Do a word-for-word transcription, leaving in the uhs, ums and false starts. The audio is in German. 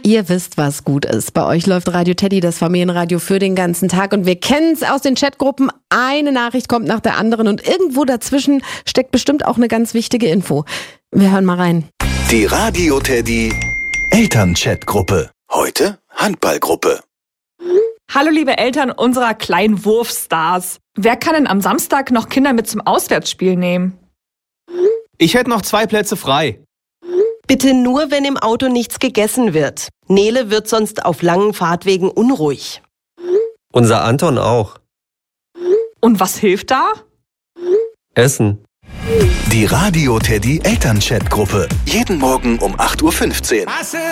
Ihr wisst, was gut ist. Bei euch läuft Radio Teddy, das Familienradio, für den ganzen Tag. Und wir kennen es aus den Chatgruppen. Eine Nachricht kommt nach der anderen und irgendwo dazwischen steckt bestimmt auch eine ganz wichtige Info. Wir hören mal rein. Die Radio Teddy Eltern-Chatgruppe. Heute Handballgruppe. Hallo liebe Eltern unserer kleinen Wurfstars. Wer kann denn am Samstag noch Kinder mit zum Auswärtsspiel nehmen? Ich hätte noch zwei Plätze frei. Bitte nur, wenn im Auto nichts gegessen wird. Nele wird sonst auf langen Fahrtwegen unruhig. Unser Anton auch. Und was hilft da? Essen. Die Radio Teddy Eltern-Chatgruppe. Jeden Morgen um acht Uhr fünfzehn.